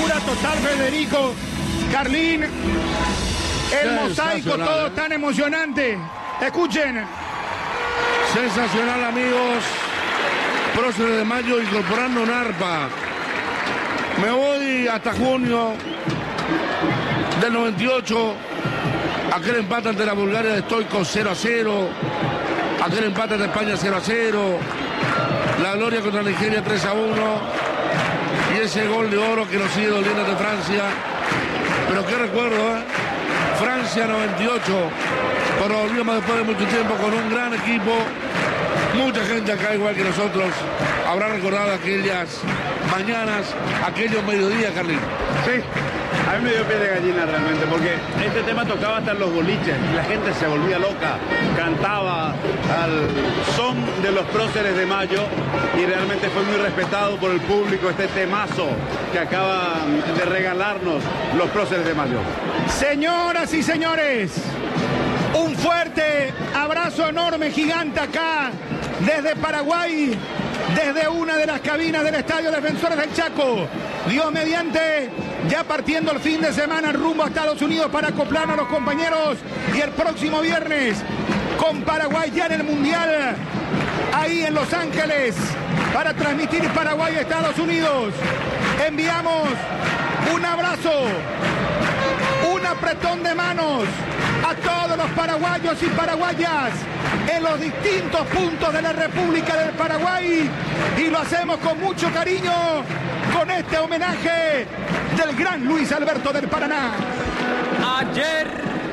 locura total, Federico. Carlín, el mosaico, todo tan emocionante. Escuchen. Sensacional, amigos. Próceres de Mayo incorporando un arpa. Me voy hasta junio del 98. Aquel empate ante la Bulgaria de Stoico 0-0. Aquel empate ante España 0-0. La gloria contra Nigeria 3-1. Y ese gol de oro que nos sigue doliendo de Francia. Pero qué recuerdo, ¿eh? Francia 98. Pero volvíamos después de mucho tiempo con un gran equipo. Mucha gente acá, igual que nosotros, habrá recordado aquellas mañanas, aquellos mediodías, Carlín. Sí, a mí me dio piel de gallina realmente, porque este tema tocaba hasta en los boliches y la gente se volvía loca, cantaba al son de los próceres de Mayo y realmente fue muy respetado por el público este temazo que acaban de regalarnos los próceres de Mayo. Señoras y señores, un fuerte abrazo enorme, gigante acá, desde Paraguay, desde una de las cabinas del Estadio Defensores del Chaco. Dios mediante, ya partiendo el fin de semana rumbo a Estados Unidos para acoplar a los compañeros. Y el próximo viernes con Paraguay ya en el Mundial, ahí en Los Ángeles, para transmitir Paraguay-Estados Unidos. Enviamos un abrazo, un apretón de manos a todos los paraguayos y paraguayas en los distintos puntos de la República del Paraguay, y lo hacemos con mucho cariño con este homenaje del gran Luis Alberto del Paraná. Ayer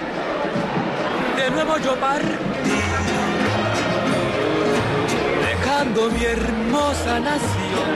de nuevo yo partí, dejando mi hermosa nación,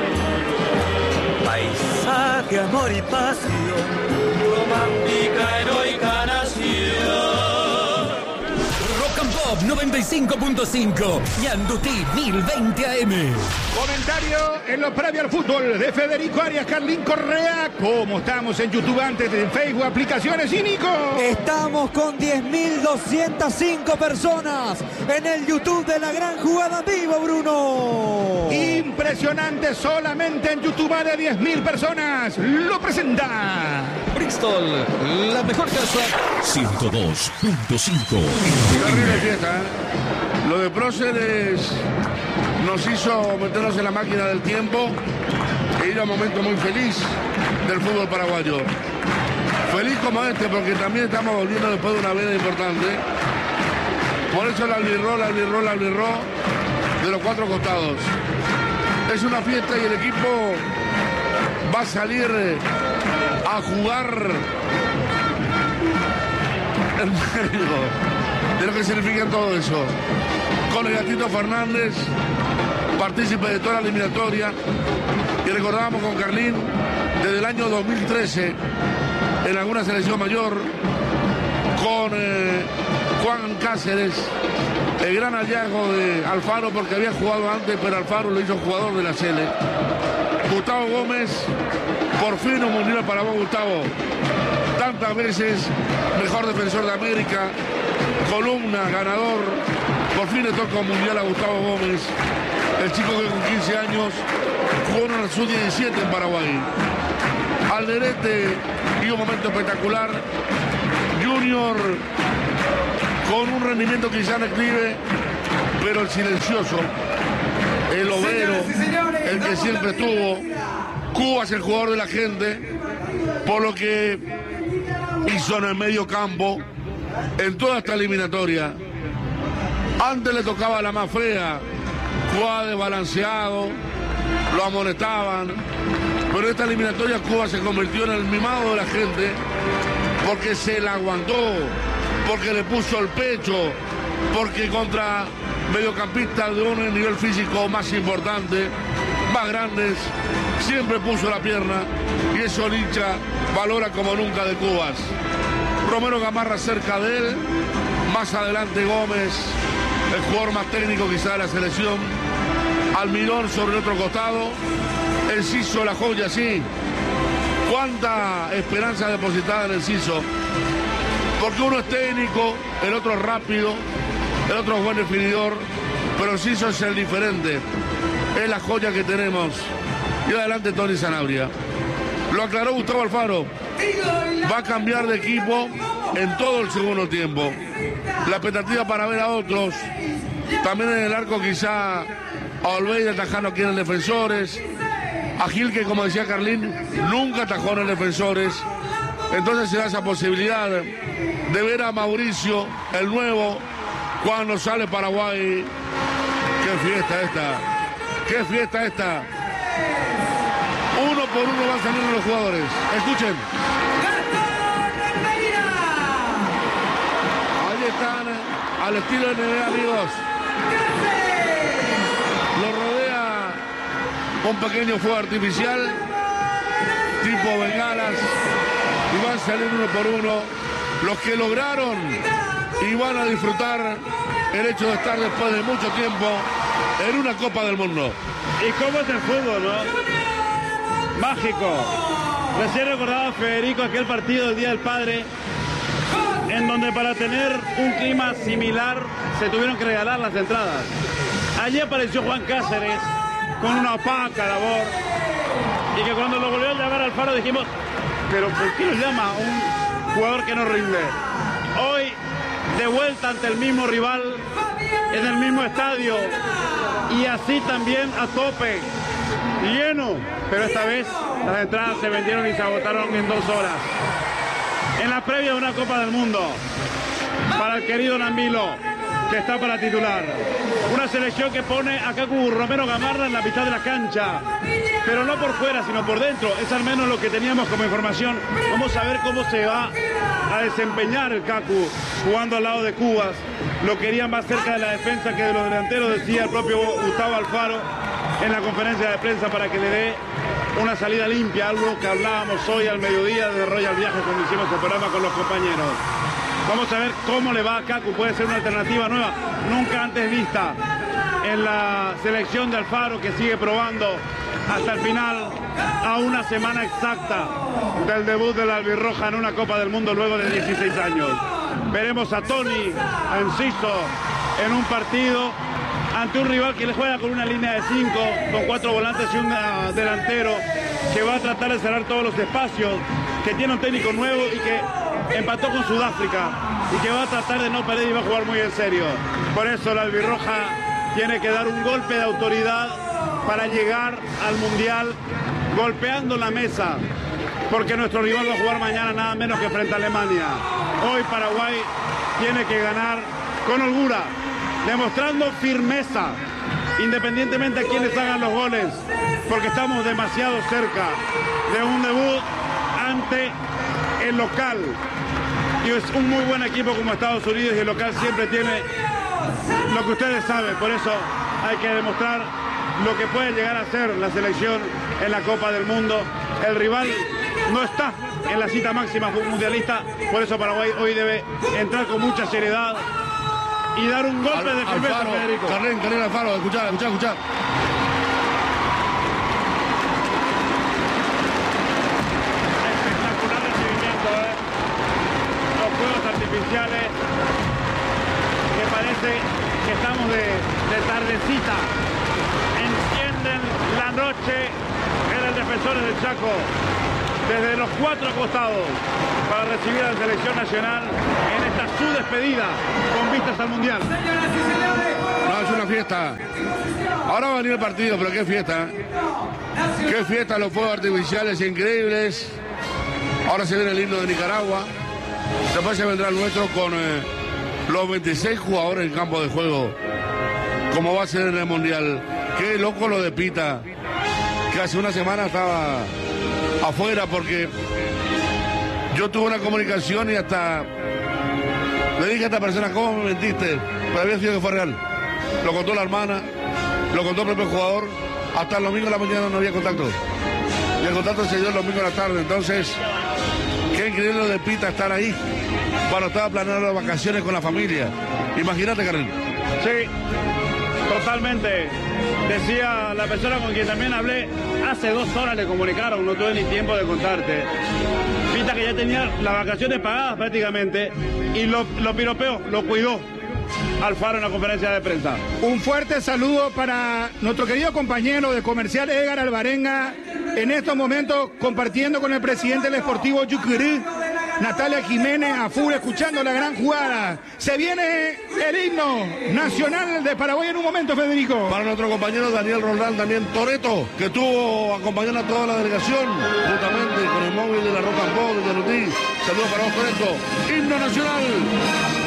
paisaje, amor y pasión, romántica, heroica nación. Rock and Pop 95.5 y Andutí 1020 AM. Comentario en lo previo al fútbol de Federico Arias, Carlín Correa. ¿Cómo estamos en YouTube antes, en Facebook, aplicaciones y Nico? Estamos con 10.205 personas en el YouTube de La Gran Jugada Vivo, Bruno. Impresionante, solamente en YouTube más de 10.000 personas. Lo presenta Bristol, la mejor casa. 102.5. Terrible fiesta, ¿eh? Lo de Próceres nos hizo meternos en la máquina del tiempo e ir a un momento muy feliz del fútbol paraguayo. Feliz como este, porque también estamos volviendo después de una veda importante. Por eso el albirró de los cuatro costados. Es una fiesta y el equipo va a salir a jugar el medio de lo que significa todo eso. Con el Gatito Fernández, partícipe de toda la eliminatoria, y recordábamos con Carlín desde el año 2013 en alguna selección mayor, con Juan Cáceres, el gran hallazgo de Alfaro, porque había jugado antes, pero Alfaro lo hizo jugador de la Sele. Gustavo Gómez, por fin un mundial para vos, Gustavo. Tantas veces mejor defensor de América, columna, ganador. Por fin le toca un mundial a Gustavo Gómez, el chico que con 15 años jugó en el Sub-17 en Paraguay. Alderete y un momento espectacular. Junior con un rendimiento quizá en declive, pero el silencioso, el obrero, el que siempre estuvo. Cuba es el jugador de la gente, por lo que hizo en el medio campo en toda esta eliminatoria. Antes le tocaba la más fea, jugaba desbalanceado, lo amonestaban, pero esta eliminatoria Cuba se convirtió en el mimado de la gente, porque se la aguantó, porque le puso el pecho, porque contra mediocampistas de un nivel físico más importante, más grandes, siempre puso la pierna, y eso el hincha valora como nunca de Cubas. Romero Gamarra cerca de él, más adelante Gómez, el jugador más técnico quizá de la selección, Almirón sobre el otro costado, Enciso la joya, sí. Cuánta esperanza depositada en Enciso, porque uno es técnico, el otro es rápido, el otro es buen definidor, pero Enciso es el diferente, es la joya que tenemos. Y adelante Tony Sanabria. Lo aclaró Gustavo Alfaro. Va a cambiar de equipo en todo el segundo tiempo. La expectativa para ver a otros. También en el arco quizá a Olveida atajando aquí en el Defensores. A Gil, que como decía Carlín, nunca atajó en el Defensores. Entonces se da esa posibilidad de ver a Mauricio, el nuevo, cuando sale Paraguay. ¡Qué fiesta esta! ¡Qué fiesta esta! Uno por uno van saliendo los jugadores. Escuchen. Ahí están, al estilo NBA, amigos. Lo rodea un pequeño fuego artificial, tipo bengalas, y van a salir uno por uno los que lograron y van a disfrutar el hecho de estar después de mucho tiempo en una Copa del Mundo. ¿Y cómo es el fútbol, no? Mágico. Recién recordaba Federico aquel partido del Día del Padre, en donde para tener un clima similar se tuvieron que regalar las entradas. Allí apareció Juan Cáceres con una opaca labor, y que cuando lo volvió a llamar Alfaro dijimos, pero ¿por qué lo llama un jugador que no rinde? Hoy, de vuelta ante el mismo rival, en el mismo estadio, y así también a tope, lleno, pero esta vez las entradas se vendieron y se agotaron en 2 horas. En la previa de una Copa del Mundo, para el querido Nambilo, que está para titular. Una selección que pone a Cacu Romero Gamarra en la mitad de la cancha, pero no por fuera, sino por dentro. Es al menos lo que teníamos como información. Vamos a ver cómo se va a desempeñar el Cacu jugando al lado de Cubas. Lo querían más cerca de la defensa que de los delanteros, decía el propio Gustavo Alfaro en la conferencia de prensa, para que le dé una salida limpia, algo que hablábamos hoy al mediodía de Royal Viajes cuando hicimos el programa con los compañeros. Vamos a ver cómo le va a Cacu, puede ser una alternativa nueva, nunca antes vista en la selección de Alfaro, que sigue probando hasta el final, a una semana exacta del debut de la albirroja en una Copa del Mundo luego de 16 años. Veremos a Tony, a Enciso, en un partido ante un rival que le juega con una línea de 5, con 4 volantes y un delantero, que va a tratar de cerrar todos los espacios, que tiene un técnico nuevo y que empató con Sudáfrica, y que va a tratar de no perder y va a jugar muy en serio. Por eso la albirroja tiene que dar un golpe de autoridad para llegar al Mundial golpeando la mesa, porque nuestro rival va a jugar mañana nada menos que frente a Alemania. Hoy Paraguay tiene que ganar con holgura, demostrando firmeza, independientemente a quienes hagan los goles, porque estamos demasiado cerca de un debut ante el local. Y es un muy buen equipo como Estados Unidos, y el local siempre tiene lo que ustedes saben. Por eso hay que demostrar lo que puede llegar a ser la selección en la Copa del Mundo. El rival no está en la cita máxima mundialista, por eso Paraguay hoy debe entrar con mucha seriedad y dar un golpe de firmeza, Alfaro, Federico. Carlín Alfaro, escuchá. Espectacular recibimiento, los fuegos artificiales, que parece que estamos de tardecita. Encienden la noche en el Defensores del Chaco, desde los 4 costados, para recibir a la selección nacional en esta su despedida con vistas al Mundial. No, es una fiesta. Ahora va a venir el partido, pero qué fiesta. Qué fiesta, los fuegos artificiales increíbles. Ahora se viene el himno de Nicaragua. Después se vendrá el nuestro con los 26 jugadores en campo de juego, como va a ser en el Mundial. Qué loco lo de Pita, que hace una semana estaba afuera porque yo tuve una comunicación y hasta le dije a esta persona, ¿cómo me mentiste? Pero había sido que fue real. Lo contó la hermana, lo contó el propio jugador. Hasta el domingo de la mañana no había contacto. Y el contacto se dio el domingo de la tarde. Entonces, qué increíble lo de Pita estar ahí cuando estaba planeando las vacaciones con la familia. Imagínate, Karen. Sí, totalmente. Decía la persona con quien también hablé, hace 2 horas le comunicaron, no tuve ni tiempo de contarte. Pita, que ya tenía las vacaciones pagadas prácticamente, y lo piropeó, lo cuidó Alfaro en la conferencia de prensa. Un fuerte saludo para nuestro querido compañero de Comercial Edgar Alvarenga, en estos momentos compartiendo con el presidente del Sportivo Yucurí, Natalia Jiménez, a full, escuchando la gran jugada. Se viene el himno nacional de Paraguay en un momento, Federico. Para nuestro compañero Daniel Roldán, también Toretto, que estuvo acompañando a toda la delegación, justamente con el móvil de la Rock and Pop de Yanutí. Saludos para vos, Toretto. Himno nacional.